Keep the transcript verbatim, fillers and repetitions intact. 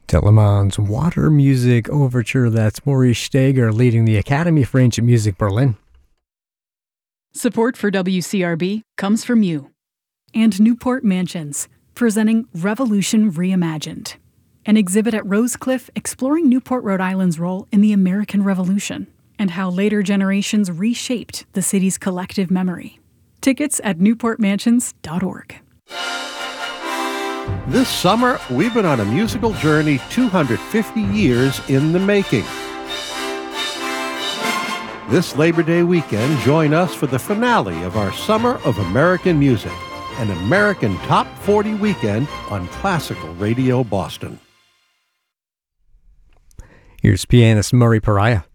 Telemann's Water Music Overture. That's Maurice Steger leading the Academy for Ancient Music Berlin. Support for W C R B comes from you. And Newport Mansions, presenting Revolution Reimagined, an exhibit at Rosecliff exploring Newport, Rhode Island's role in the American Revolution and how later generations reshaped the city's collective memory. Tickets at newport mansions dot org. This summer, we've been on a musical journey two hundred fifty years in the making. This Labor Day weekend, join us for the finale of our Summer of American Music, an American Top forty weekend on Classical Radio Boston. Here's pianist Murray Pariah.